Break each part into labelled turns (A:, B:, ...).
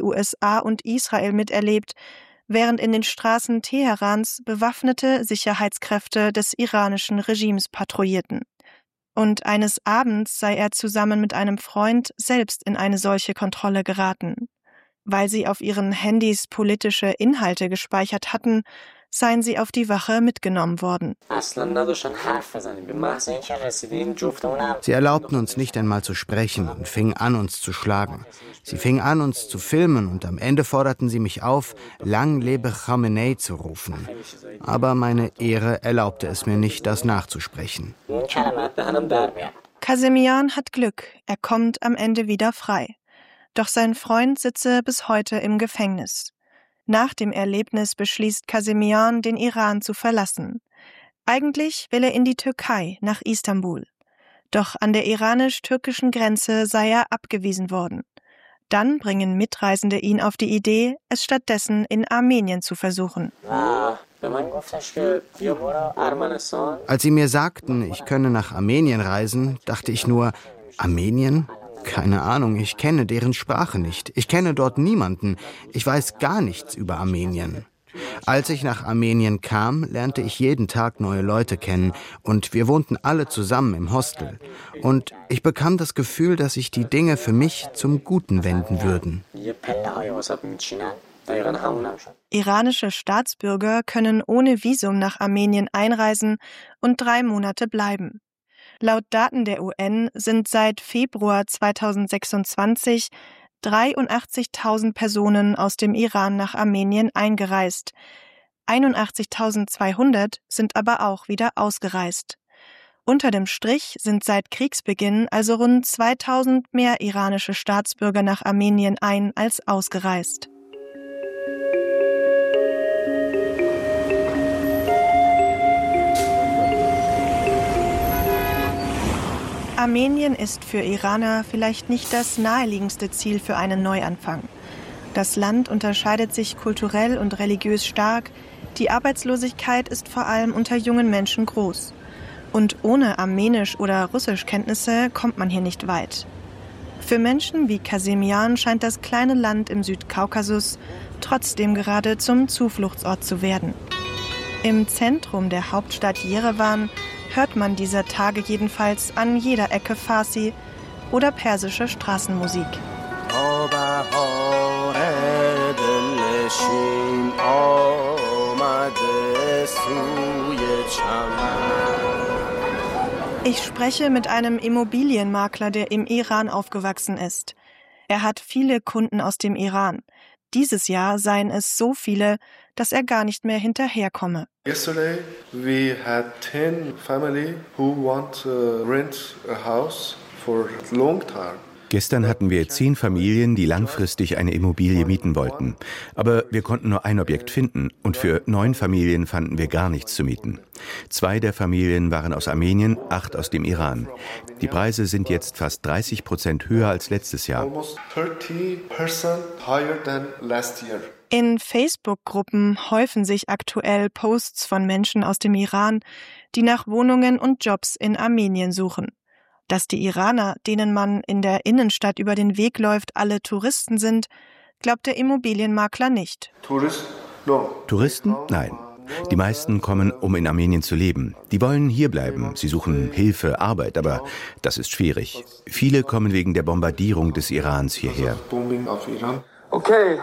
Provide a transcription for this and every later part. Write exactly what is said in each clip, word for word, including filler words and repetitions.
A: U S A und Israel miterlebt, während in den Straßen Teherans bewaffnete Sicherheitskräfte des iranischen Regimes patrouillierten. Und eines Abends sei er zusammen mit einem Freund selbst in eine solche Kontrolle geraten. Weil sie auf ihren Handys politische Inhalte gespeichert hatten, seien sie auf die Wache mitgenommen worden.
B: Sie erlaubten uns nicht einmal zu sprechen und fingen an, uns zu schlagen. Sie fingen an, uns zu filmen, und am Ende forderten sie mich auf, Lang lebe Khamenei zu rufen. Aber meine Ehre erlaubte es mir nicht, das nachzusprechen.
A: Kazemian hat Glück, er kommt am Ende wieder frei. Doch sein Freund sitze bis heute im Gefängnis. Nach dem Erlebnis beschließt Kazemian, den Iran zu verlassen. Eigentlich will er in die Türkei, nach Istanbul. Doch an der iranisch-türkischen Grenze sei er abgewiesen worden. Dann bringen Mitreisende ihn auf die Idee, es stattdessen in Armenien zu versuchen.
B: Als sie mir sagten, ich könne nach Armenien reisen, dachte ich nur, Armenien? Keine Ahnung, ich kenne deren Sprache nicht. Ich kenne dort niemanden. Ich weiß gar nichts über Armenien. Als ich nach Armenien kam, lernte ich jeden Tag neue Leute kennen und wir wohnten alle zusammen im Hostel. Und ich bekam das Gefühl, dass sich die Dinge für mich zum Guten wenden würden.
A: Iranische Staatsbürger können ohne Visum nach Armenien einreisen und drei Monate bleiben. Laut Daten der U N sind seit Februar zweitausendsechsundzwanzig dreiundachtzigtausend Personen aus dem Iran nach Armenien eingereist. einundachtzigtausendzweihundert sind aber auch wieder ausgereist. Unter dem Strich sind seit Kriegsbeginn also rund zweitausend mehr iranische Staatsbürger nach Armenien ein- als ausgereist. Armenien ist für Iraner vielleicht nicht das naheliegendste Ziel für einen Neuanfang. Das Land unterscheidet sich kulturell und religiös stark, die Arbeitslosigkeit ist vor allem unter jungen Menschen groß. Und ohne Armenisch- oder Russischkenntnisse kommt man hier nicht weit. Für Menschen wie Kazemian scheint das kleine Land im Südkaukasus trotzdem gerade zum Zufluchtsort zu werden. Im Zentrum der Hauptstadt Jerewan hört man dieser Tage jedenfalls an jeder Ecke Farsi oder persische Straßenmusik. Ich spreche mit einem Immobilienmakler, der im Iran aufgewachsen ist. Er hat viele Kunden aus dem Iran. Dieses Jahr seien es so viele, dass er gar nicht mehr hinterherkomme.
C: Yesterday we had ten family who want to rent a house for a long time.
D: Gestern hatten wir zehn Familien, die langfristig eine Immobilie mieten wollten. Aber wir konnten nur ein Objekt finden und für neun Familien fanden wir gar nichts zu mieten. Zwei der Familien waren aus Armenien, acht aus dem Iran. Die Preise sind jetzt fast dreißig Prozent höher als letztes Jahr.
A: In Facebook-Gruppen häufen sich aktuell Posts von Menschen aus dem Iran, die nach Wohnungen und Jobs in Armenien suchen. Dass die Iraner, denen man in der Innenstadt über den Weg läuft, alle Touristen sind, glaubt der Immobilienmakler nicht.
C: Tourist? No.
D: Touristen? Nein. Die meisten kommen, um in Armenien zu leben. Die wollen hier bleiben. Sie suchen Hilfe, Arbeit, aber das ist schwierig. Viele kommen wegen der Bombardierung des Irans hierher.
C: Okay.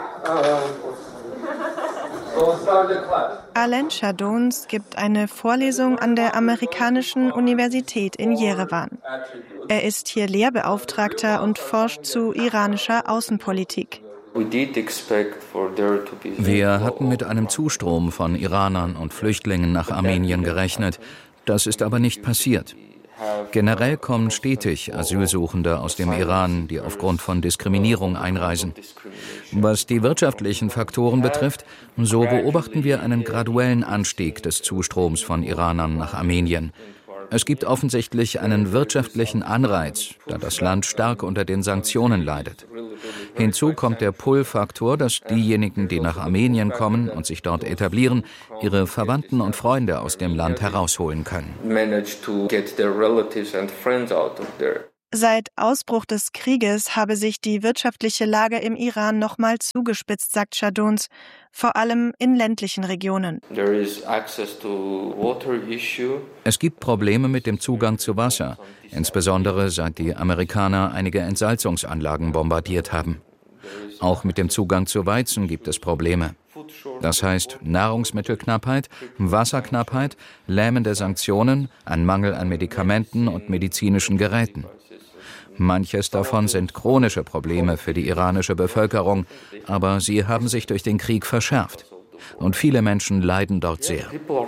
A: Alen Shadons gibt eine Vorlesung an der amerikanischen Universität in Jerewan. Er ist hier Lehrbeauftragter und forscht zu iranischer Außenpolitik.
E: Wir hatten mit einem Zustrom von Iranern und Flüchtlingen nach Armenien gerechnet. Das ist aber nicht passiert. Generell kommen stetig Asylsuchende aus dem Iran, die aufgrund von Diskriminierung einreisen. Was die wirtschaftlichen Faktoren betrifft, so beobachten wir einen graduellen Anstieg des Zustroms von Iranern nach Armenien. Es gibt offensichtlich einen wirtschaftlichen Anreiz, da das Land stark unter den Sanktionen leidet. Hinzu kommt der Pull-Faktor, dass diejenigen, die nach Armenien kommen und sich dort etablieren, ihre Verwandten und Freunde aus dem Land herausholen können.
A: Seit Ausbruch des Krieges habe sich die wirtschaftliche Lage im Iran nochmal zugespitzt, sagt Shahdoons, vor allem in ländlichen Regionen.
E: Es gibt Probleme mit dem Zugang zu Wasser, insbesondere seit die Amerikaner einige Entsalzungsanlagen bombardiert haben. Auch mit dem Zugang zu Weizen gibt es Probleme. Das heißt Nahrungsmittelknappheit, Wasserknappheit, lähmende Sanktionen, ein Mangel an Medikamenten und medizinischen Geräten. Manches davon sind chronische Probleme für die iranische Bevölkerung, aber sie haben sich durch den Krieg verschärft. Und viele Menschen leiden dort sehr.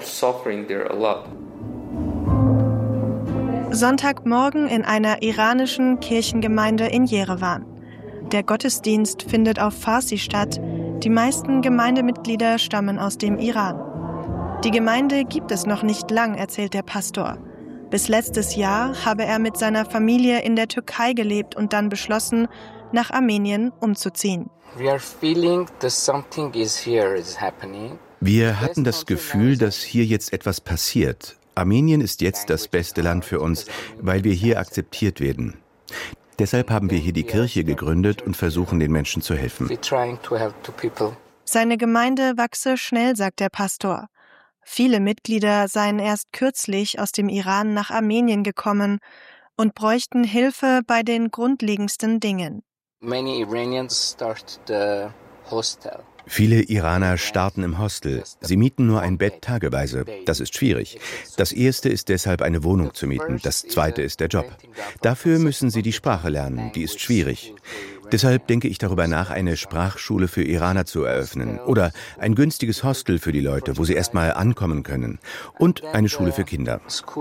A: Sonntagmorgen in einer iranischen Kirchengemeinde in Jerewan. Der Gottesdienst findet auf Farsi statt. Die meisten Gemeindemitglieder stammen aus dem Iran. Die Gemeinde gibt es noch nicht lang, erzählt der Pastor. Bis letztes Jahr habe er mit seiner Familie in der Türkei gelebt und dann beschlossen, nach Armenien umzuziehen.
D: Wir hatten das Gefühl, dass hier jetzt etwas passiert. Armenien ist jetzt das beste Land für uns, weil wir hier akzeptiert werden. Deshalb haben wir hier die Kirche gegründet und versuchen, den Menschen zu helfen.
A: Seine Gemeinde wachse schnell, sagt der Pastor. Viele Mitglieder seien erst kürzlich aus dem Iran nach Armenien gekommen und bräuchten Hilfe bei den grundlegendsten Dingen.
D: Viele Iraner starten im Hostel. Sie mieten nur ein Bett tageweise. Das ist schwierig. Das erste ist deshalb, eine Wohnung zu mieten. Das zweite ist der Job. Dafür müssen sie die Sprache lernen. Die ist schwierig. Deshalb denke ich darüber nach, eine Sprachschule für Iraner zu eröffnen. Oder ein günstiges Hostel für die Leute, wo sie erst mal ankommen können. Und eine Schule für Kinder.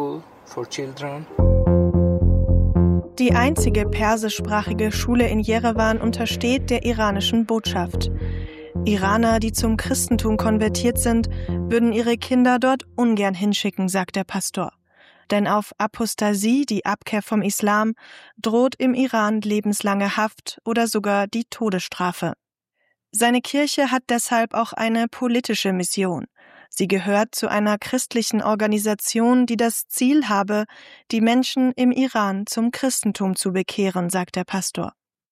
A: Die einzige persischsprachige Schule in Jerewan untersteht der iranischen Botschaft. Iraner, die zum Christentum konvertiert sind, würden ihre Kinder dort ungern hinschicken, sagt der Pastor. Denn auf Apostasie, die Abkehr vom Islam, droht im Iran lebenslange Haft oder sogar die Todesstrafe. Seine Kirche hat deshalb auch eine politische Mission. Sie gehört zu einer christlichen Organisation, die das Ziel habe, die Menschen im Iran zum Christentum zu bekehren, sagt der Pastor.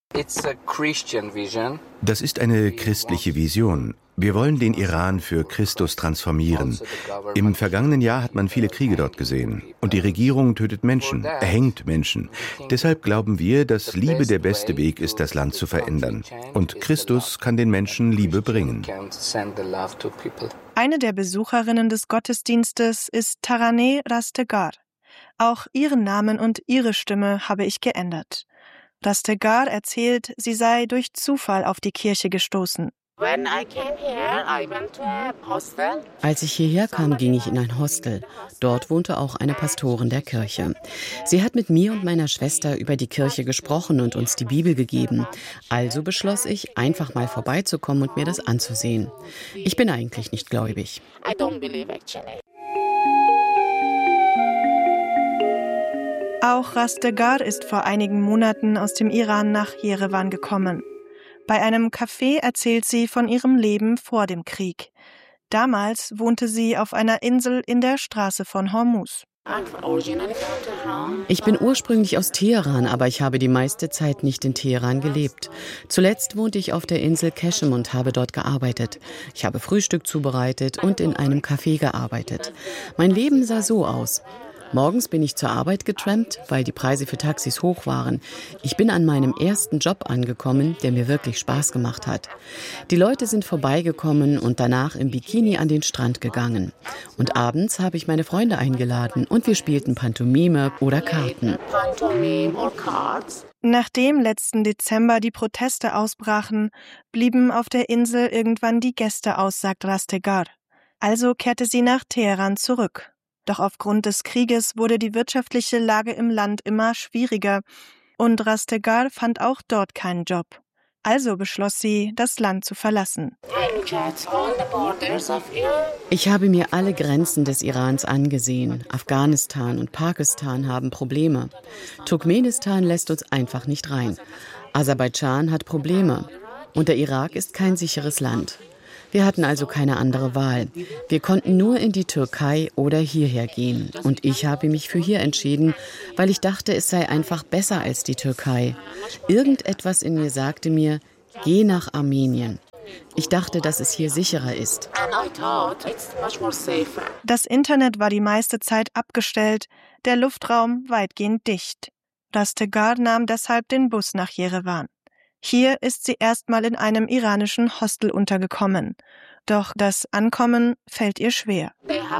D: Das ist eine christliche Vision. Wir wollen den Iran für Christus transformieren. Im vergangenen Jahr hat man viele Kriege dort gesehen. Und die Regierung tötet Menschen, erhängt Menschen. Deshalb glauben wir, dass Liebe der beste Weg ist, das Land zu verändern. Und Christus kann den Menschen Liebe bringen.
A: Eine der Besucherinnen des Gottesdienstes ist Taraneh Rastegar. Auch ihren Namen und ihre Stimme habe ich geändert. Rastegar erzählt, sie sei durch Zufall auf die Kirche gestoßen.
F: Als ich hierher kam, ging ich in ein Hostel. Dort wohnte auch eine Pastorin der Kirche. Sie hat mit mir und meiner Schwester über die Kirche gesprochen und uns die Bibel gegeben. Also beschloss ich, einfach mal vorbeizukommen und mir das anzusehen. Ich bin eigentlich nicht gläubig.
A: Auch Rastegar ist vor einigen Monaten aus dem Iran nach Jerewan gekommen. Bei einem Café erzählt sie von ihrem Leben vor dem Krieg. Damals wohnte sie auf einer Insel in der Straße von Hormuz.
F: Ich bin ursprünglich aus Teheran, aber ich habe die meiste Zeit nicht in Teheran gelebt. Zuletzt wohnte ich auf der Insel Keshem und habe dort gearbeitet. Ich habe Frühstück zubereitet und in einem Café gearbeitet. Mein Leben sah so aus. Morgens bin ich zur Arbeit getrampt, weil die Preise für Taxis hoch waren. Ich bin an meinem ersten Job angekommen, der mir wirklich Spaß gemacht hat. Die Leute sind vorbeigekommen und danach im Bikini an den Strand gegangen. Und abends habe ich meine Freunde eingeladen und wir spielten Pantomime oder Karten.
A: Nachdem letzten Dezember die Proteste ausbrachen, blieben auf der Insel irgendwann die Gäste aus, sagt Rastegar. Also kehrte sie nach Teheran zurück. Doch aufgrund des Krieges wurde die wirtschaftliche Lage im Land immer schwieriger und Rastegar fand auch dort keinen Job. Also beschloss sie, das Land zu verlassen.
F: Ich habe mir alle Grenzen des Irans angesehen. Afghanistan und Pakistan haben Probleme. Turkmenistan lässt uns einfach nicht rein. Aserbaidschan hat Probleme. Und der Irak ist kein sicheres Land. Wir hatten also keine andere Wahl. Wir konnten nur in die Türkei oder hierher gehen. Und ich habe mich für hier entschieden, weil ich dachte, es sei einfach besser als die Türkei. Irgendetwas in mir sagte mir, geh nach Armenien. Ich dachte, dass es hier sicherer ist.
A: Das Internet war die meiste Zeit abgestellt, der Luftraum weitgehend dicht. Rastegar nahm deshalb den Bus nach Jerewan. Hier ist sie erstmal in einem iranischen Hostel untergekommen. Doch das Ankommen fällt ihr schwer.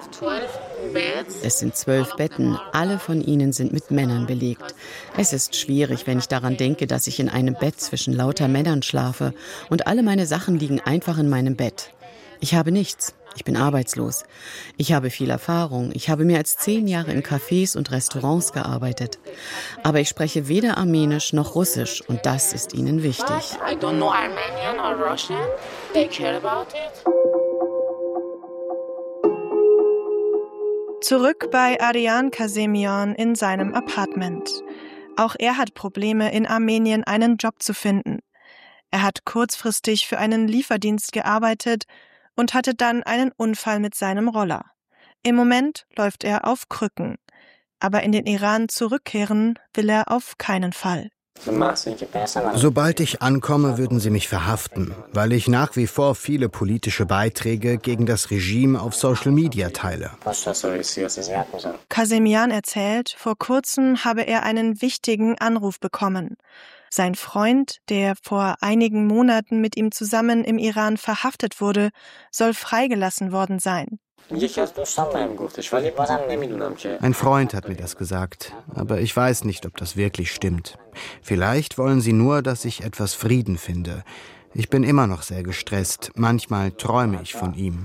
F: Es sind zwölf Betten, alle von ihnen sind mit Männern belegt. Es ist schwierig, wenn ich daran denke, dass ich in einem Bett zwischen lauter Männern schlafe und alle meine Sachen liegen einfach in meinem Bett. Ich habe nichts. Ich bin arbeitslos. Ich habe viel Erfahrung. Ich habe mehr als zehn Jahre in Cafés und Restaurants gearbeitet. Aber ich spreche weder Armenisch noch Russisch und das ist ihnen wichtig.
A: Zurück bei Arian Kasemian in seinem Apartment. Auch er hat Probleme, in Armenien einen Job zu finden. Er hat kurzfristig für einen Lieferdienst gearbeitet und hatte dann einen Unfall mit seinem Roller. Im Moment läuft er auf Krücken. Aber in den Iran zurückkehren will er auf keinen Fall.
B: Sobald ich ankomme, würden sie mich verhaften, weil ich nach wie vor viele politische Beiträge gegen das Regime auf Social Media teile.
A: Kasemian erzählt, vor kurzem habe er einen wichtigen Anruf bekommen. Sein Freund, der vor einigen Monaten mit ihm zusammen im Iran verhaftet wurde, soll freigelassen worden sein.
B: Ein Freund hat mir das gesagt, aber ich weiß nicht, ob das wirklich stimmt. Vielleicht wollen sie nur, dass ich etwas Frieden finde. Ich bin immer noch sehr gestresst. Manchmal träume ich von ihm.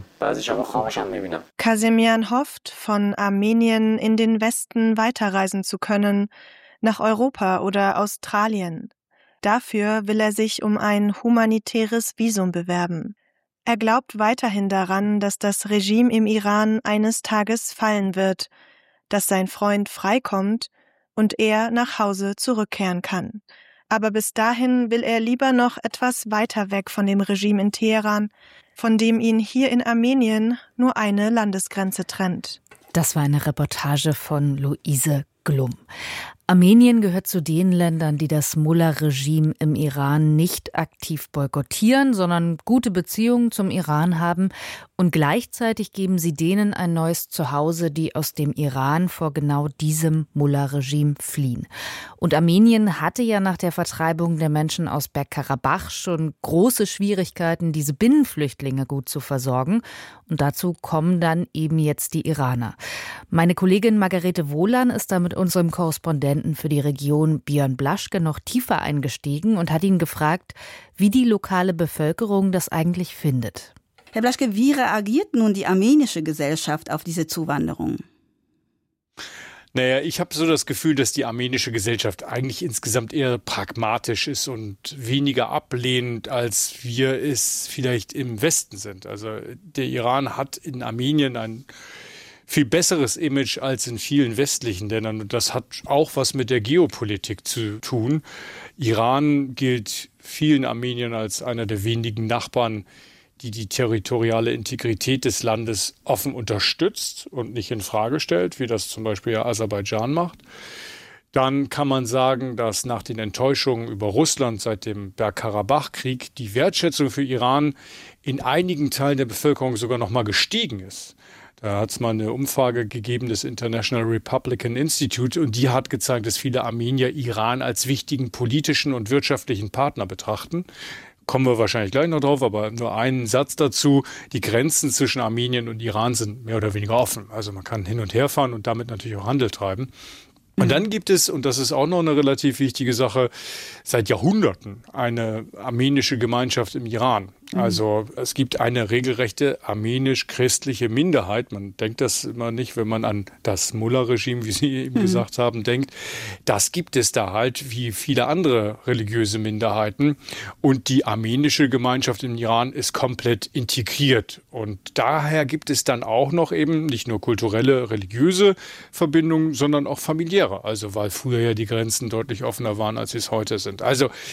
A: Kasemian hofft, von Armenien in den Westen weiterreisen zu können, nach Europa oder Australien. Dafür will er sich um ein humanitäres Visum bewerben. Er glaubt weiterhin daran, dass das Regime im Iran eines Tages fallen wird, dass sein Freund freikommt und er nach Hause zurückkehren kann. Aber bis dahin will er lieber noch etwas weiter weg von dem Regime in Teheran, von dem ihn hier in Armenien nur eine Landesgrenze trennt.
G: Das war eine Reportage von Luise Glum. Armenien gehört zu den Ländern, die das Mullah-Regime im Iran nicht aktiv boykottieren, sondern gute Beziehungen zum Iran haben. Und gleichzeitig geben sie denen ein neues Zuhause, die aus dem Iran vor genau diesem Mullah-Regime fliehen. Und Armenien hatte ja nach der Vertreibung der Menschen aus Bergkarabach schon große Schwierigkeiten, diese Binnenflüchtlinge gut zu versorgen. Und dazu kommen dann eben jetzt die Iraner. Meine Kollegin Margarete Wohlan ist da mit unserem Korrespondenten für die Region Björn Blaschke noch tiefer eingestiegen und hat ihn gefragt, wie die lokale Bevölkerung das eigentlich findet.
H: Herr Blaschke, wie reagiert nun die armenische Gesellschaft auf diese Zuwanderung?
I: Naja, ich habe so das Gefühl, dass die armenische Gesellschaft eigentlich insgesamt eher pragmatisch ist und weniger ablehnend, als wir es vielleicht im Westen sind. Also der Iran hat in Armenien ein viel besseres Image als in vielen westlichen Ländern. Und das hat auch was mit der Geopolitik zu tun. Iran gilt vielen Armeniern als einer der wenigen Nachbarn, die die territoriale Integrität des Landes offen unterstützt und nicht in Frage stellt, wie das zum Beispiel ja Aserbaidschan macht. Dann kann man sagen, dass nach den Enttäuschungen über Russland seit dem Bergkarabach-Krieg die Wertschätzung für Iran in einigen Teilen der Bevölkerung sogar noch mal gestiegen ist. Da hat es mal eine Umfrage gegeben des International Republican Institute und die hat gezeigt, dass viele Armenier Iran als wichtigen politischen und wirtschaftlichen Partner betrachten. Kommen wir wahrscheinlich gleich noch drauf, aber nur einen Satz dazu. Die Grenzen zwischen Armenien und Iran sind mehr oder weniger offen. Also man kann hin und her fahren und damit natürlich auch Handel treiben. Und dann gibt es, und das ist auch noch eine relativ wichtige Sache, seit Jahrhunderten eine armenische Gemeinschaft im Iran. Also es gibt eine regelrechte armenisch-christliche Minderheit. Man denkt das immer nicht, wenn man an das Mullah-Regime, wie Sie eben mhm. gesagt haben, denkt. Das gibt es da halt wie viele andere religiöse Minderheiten. Und die armenische Gemeinschaft im Iran ist komplett integriert. Und daher gibt es dann auch noch eben nicht nur kulturelle, religiöse Verbindungen, sondern auch familiäre. Also weil früher ja die Grenzen deutlich offener waren, als sie es heute sind. Also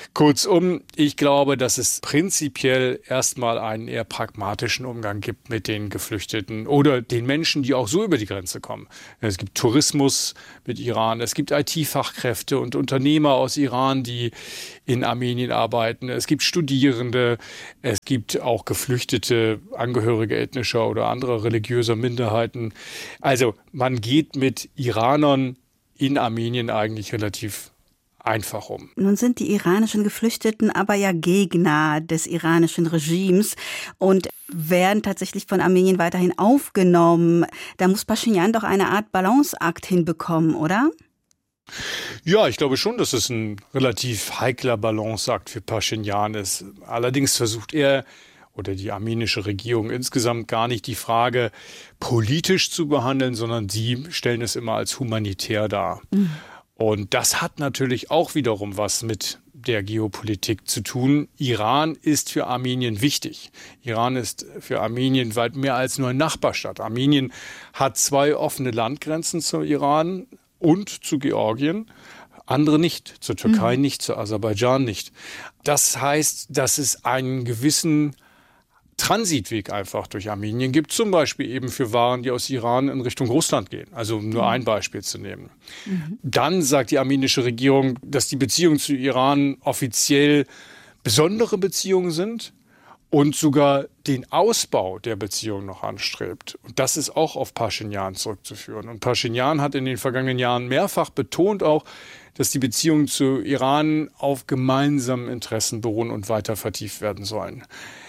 I: Kurzum, ich glaube, dass es prinzipiell erstmal einen eher pragmatischen Umgang gibt mit den Geflüchteten oder den Menschen, die auch so über die Grenze kommen. Es gibt Tourismus mit Iran, es gibt I T-Fachkräfte und Unternehmer aus Iran, die in Armenien arbeiten. Es gibt Studierende, es gibt auch geflüchtete Angehörige ethnischer oder anderer religiöser Minderheiten. Also man geht mit Iranern in Armenien eigentlich relativ einfach um.
H: Nun sind die iranischen Geflüchteten aber ja Gegner des iranischen Regimes und werden tatsächlich von Armenien weiterhin aufgenommen. Da muss Paschinjan doch eine Art Balanceakt hinbekommen, oder?
I: Ja, ich glaube schon, dass es ein relativ heikler Balanceakt für Paschinjan ist. Allerdings versucht er oder die armenische Regierung insgesamt gar nicht die Frage politisch zu behandeln, sondern sie stellen es immer als humanitär dar. Mhm. Und das hat natürlich auch wiederum was mit der Geopolitik zu tun. Iran ist für Armenien wichtig. Iran ist für Armenien weit mehr als nur ein Nachbarstaat. Armenien hat zwei offene Landgrenzen zu Iran und zu Georgien, andere nicht, zur Türkei mhm. nicht, zu Aserbaidschan nicht. Das heißt, dass es einen gewissen Transitweg einfach durch Armenien gibt, zum Beispiel eben für Waren, die aus Iran in Richtung Russland gehen. Also um nur ein Beispiel zu nehmen. Mhm. Dann sagt die armenische Regierung, dass die Beziehungen zu Iran offiziell besondere Beziehungen sind und sogar den Ausbau der Beziehung noch anstrebt. Und das ist auch auf Paschinjan zurückzuführen. Und Paschinjan hat in den vergangenen Jahren mehrfach betont auch, dass die Beziehungen zu Iran auf gemeinsamen Interessen beruhen und weiter vertieft werden sollen.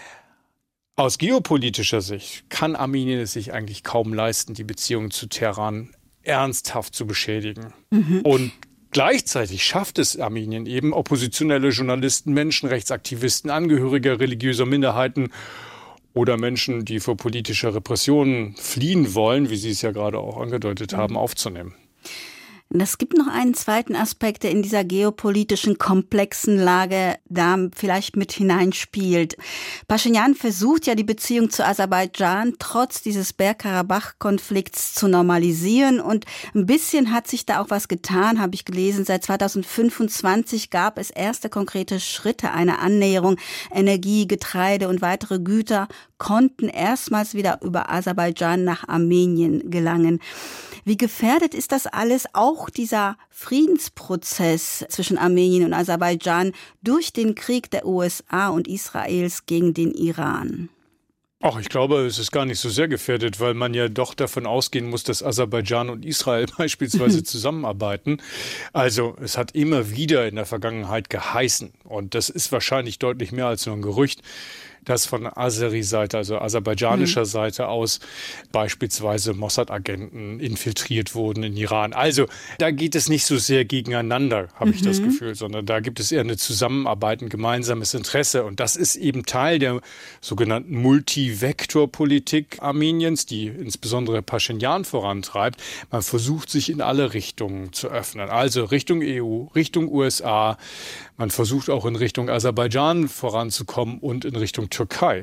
I: Aus geopolitischer Sicht kann Armenien es sich eigentlich kaum leisten, die Beziehungen zu Teheran ernsthaft zu beschädigen. Mhm. Und gleichzeitig schafft es Armenien eben, oppositionelle Journalisten, Menschenrechtsaktivisten, Angehörige religiöser Minderheiten oder Menschen, die vor politischer Repression fliehen wollen, wie Sie es ja gerade auch angedeutet haben, aufzunehmen.
H: Es gibt noch einen zweiten Aspekt, der in dieser geopolitischen komplexen Lage da vielleicht mit hineinspielt. Paschinjan versucht ja, die Beziehung zu Aserbaidschan trotz dieses Bergkarabach-Konflikts zu normalisieren. Und ein bisschen hat sich da auch was getan, habe ich gelesen. Seit zweitausendfünfundzwanzig gab es erste konkrete Schritte einer Annäherung. Energie, Getreide und weitere Güter konnten erstmals wieder über Aserbaidschan nach Armenien gelangen. Wie gefährdet ist das alles, auch dieser Friedensprozess zwischen Armenien und Aserbaidschan durch den Krieg der U S A und Israels gegen den Iran?
I: Ach, ich glaube, es ist gar nicht so sehr gefährdet, weil man ja doch davon ausgehen muss, dass Aserbaidschan und Israel beispielsweise zusammenarbeiten. Also es hat immer wieder in der Vergangenheit geheißen, und das ist wahrscheinlich deutlich mehr als nur ein Gerücht, dass von Azeri-Seite, also aserbaidschanischer mhm. Seite aus beispielsweise Mossad-Agenten infiltriert wurden in Iran. Also da geht es nicht so sehr gegeneinander, habe mhm. ich das Gefühl, sondern da gibt es eher eine Zusammenarbeit, ein gemeinsames Interesse. Und das ist eben Teil der sogenannten Multivektor-Politik Armeniens, die insbesondere Paschinjan vorantreibt. Man versucht, sich in alle Richtungen zu öffnen. Also Richtung E U, Richtung U S A. Man versucht auch in Richtung Aserbaidschan voranzukommen und in Richtung Türkei.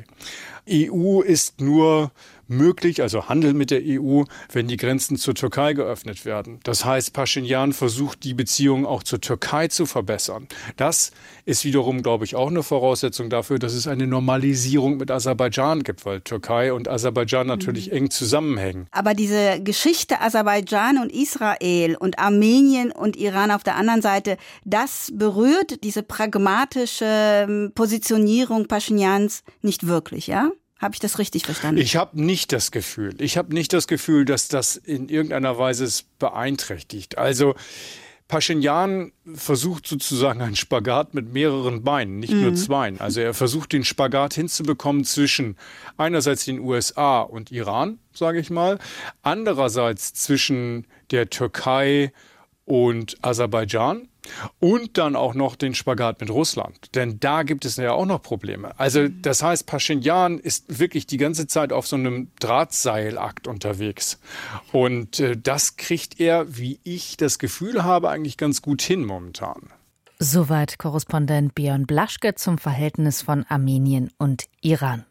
I: E U ist nur möglich, also Handel mit der E U, wenn die Grenzen zur Türkei geöffnet werden. Das heißt, Paschinjan versucht, die Beziehungen auch zur Türkei zu verbessern. Das ist wiederum, glaube ich, auch eine Voraussetzung dafür, dass es eine Normalisierung mit Aserbaidschan gibt, weil Türkei und Aserbaidschan natürlich eng zusammenhängen.
H: Aber diese Geschichte Aserbaidschan und Israel und Armenien und Iran auf der anderen Seite, das berührt diese pragmatische Positionierung Paschinjans nicht wirklich, ja? Habe ich das richtig verstanden?
I: Ich habe nicht das Gefühl. Ich habe nicht das Gefühl, dass das in irgendeiner Weise es beeinträchtigt. Also Paschinjan versucht sozusagen einen Spagat mit mehreren Beinen, nicht mhm. nur zweien. Also er versucht den Spagat hinzubekommen zwischen einerseits den U S A und Iran, sage ich mal, andererseits zwischen der Türkei und Aserbaidschan. Und dann auch noch den Spagat mit Russland. Denn da gibt es ja auch noch Probleme. Also das heißt, Paschinjan ist wirklich die ganze Zeit auf so einem Drahtseilakt unterwegs. Und äh, das kriegt er, wie ich das Gefühl habe, eigentlich ganz gut hin momentan.
G: Soweit Korrespondent Björn Blaschke zum Verhältnis von Armenien und Iran.